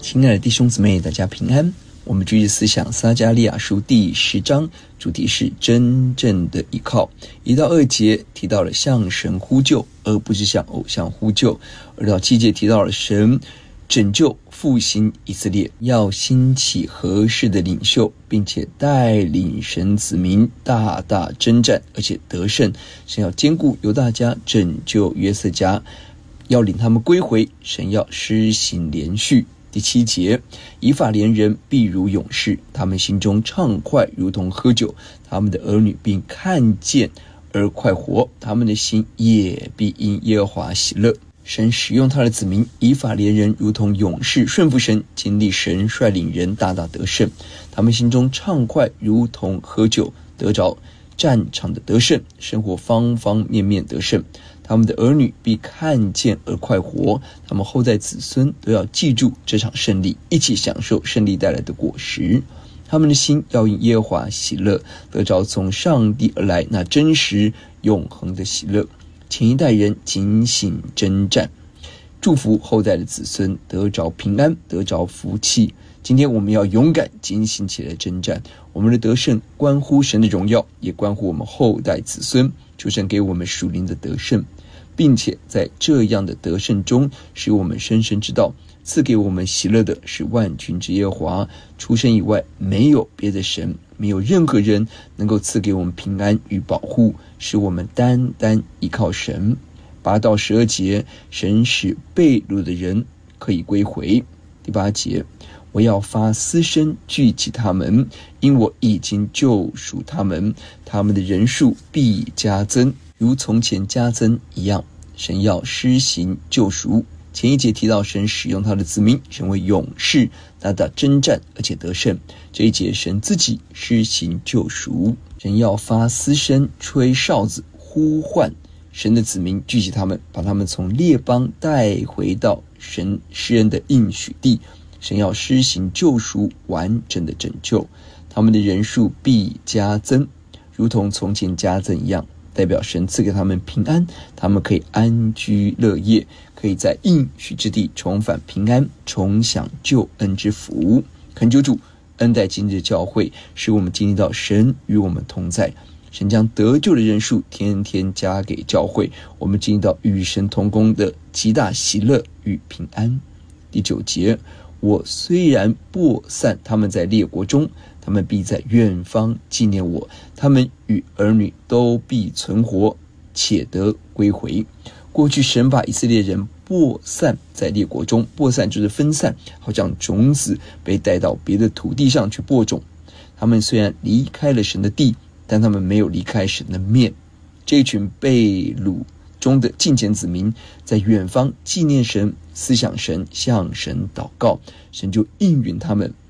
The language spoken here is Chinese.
亲爱的弟兄姊妹，大家平安。我们继续思想撒迦利亚书第10章，主题是真正的依靠。1到2节提到了向神呼救，而不是向偶像呼救。2到7节提到了神拯救复兴以色列，要兴起合适的领袖，并且带领神子民大大征战，而且得胜。神要兼顾犹大家，拯救约瑟家，要领他们归回。神要施行连续。第7节，以法莲人必如勇士，他们心中畅快如同喝酒，他们的儿女并看见而快活，他们的心也必因耶和华喜乐。神使用他的子民以法莲人如同勇士，顺服神，经历神率领人大大得胜，他们心中畅快如同喝酒，得着战场的得胜，生活方方面面得胜。他们的儿女必看见而快活，他们后代子孙都要记住这场胜利，一起享受胜利带来的果实。他们的心要因耶和华喜乐，得着从上帝而来那真实永恒的喜乐。前一代人警醒征战，祝福后代的子孙得着平安，得着福气。今天我们要勇敢警醒起来征战，我们的得胜关乎神的荣耀，也关乎我们后代子孙。求神给我们属灵的得胜，并且在这样的得胜中，使我们深深知道，赐给我们喜乐的是万军之耶和华，除神以外没有别的神，没有任何人能够赐给我们平安与保护，使我们单单依靠神。8到12节，神使被掳的人可以归回。第8节，我要发嘶声聚集他们，因我已经救赎他们，他们的人数必加增，如从前加增一样。神要施行救赎。前一节提到神使用他的子民，成为勇士，大大征战而且得胜。这一节神自己施行救赎，神要发嘶声吹哨子，呼唤神的子民，聚集他们，把他们从列邦带回到神施恩的应许地。神要施行救赎，完整的拯救，他们的人数必加增，如同从前加增一样，代表神赐给他们平安，他们可以安居乐业，可以在应许之地重返平安，重享救恩之福。恳求主恩待今日教会，使我们经历到神与我们同在，神将得救的人数天天加给教会，我们经历到与神同工的极大喜乐与平安。第9节，我虽然播散他们在列国中，他们必在远方纪念我，他们与儿女都必存活，且得归回。过去神把以色列人播散在列国中，播散就是分散，好像种子被带到别的土地上去播种。他们虽然离开了神的地，但他们没有离开神的面。这一群被掳中的敬虔子民，在远方纪念神，思想神，向神祷告，神就应允他们，